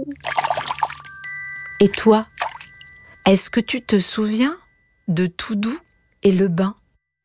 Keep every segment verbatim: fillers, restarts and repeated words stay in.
Et toi, est-ce que tu te souviens de Toudou et le bain ?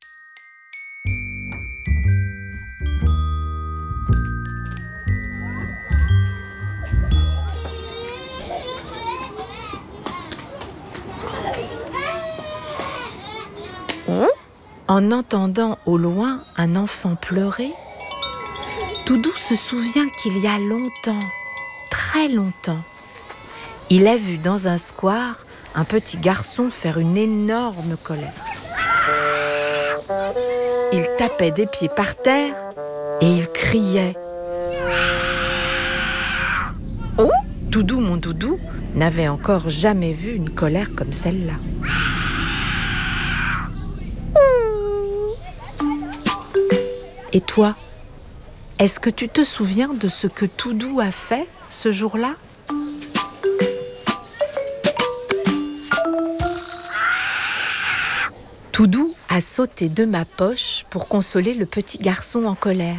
En entendant au loin un enfant pleurer, Toudou se souvient qu'il y a longtemps, très longtemps, il a vu dans un square un petit garçon faire une énorme colère. Il tapait des pieds par terre et il criait. Oh, Toudou, mon doudou, n'avait encore jamais vu une colère comme celle-là. Et toi, est-ce que tu te souviens de ce que Toudou a fait ce jour-là ? Toudou a sauté de ma poche pour consoler le petit garçon en colère.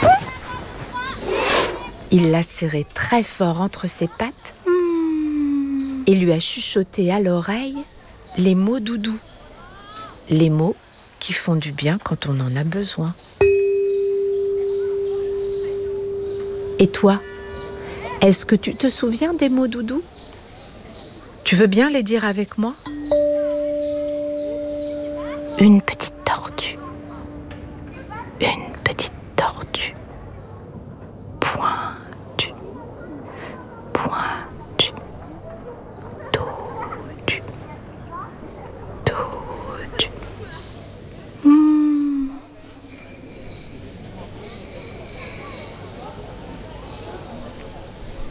Il l'a serré très fort entre ses pattes et lui a chuchoté à l'oreille les mots doudou, les mots qui font du bien quand on en a besoin. Et toi, est-ce que tu te souviens des mots doudou ? Tu veux bien les dire avec moi ? Une petite